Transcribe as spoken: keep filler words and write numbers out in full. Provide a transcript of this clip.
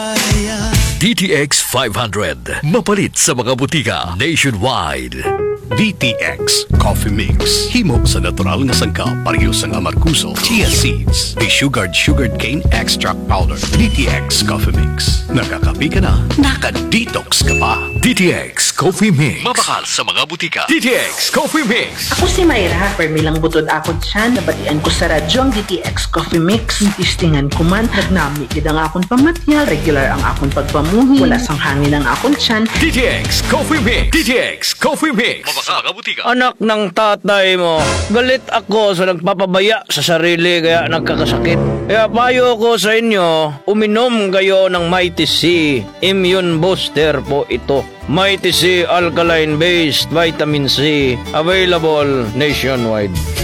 D T X five hundred. Mapalit sa mga butika nationwide. D T X Coffee Mix. Himo sa natural nga sangka pareho sa amarkuso, chia seeds, de-sugared sugared cane extract powder. D T X Coffee Mix. Nakakapi ka na, naka-detox ka pa. D T X Coffee Mix. Mabakal sa mga butika. D T X Coffee Mix. Ako si Mayra, permilang butod akon siya, nabatian ko sa radyo ang D T X Coffee Mix. Tistingan ko man, nagnami gid ang akon pamatyal, regular ang akon pagpamuhi, wala sang hangin ang akon tiyan. D T X Coffee Mix. D T X Coffee Mix. Mabakal sa mga butika. Anak ng tatay mo, galit ako sa nagpapabaya sa sarili kaya nagkakasakit. Kaya payo ko sa inyo, uminom kayo ng Mighty C Immune Booster po ito. Mighty C Alkaline Based Vitamin C, available nationwide.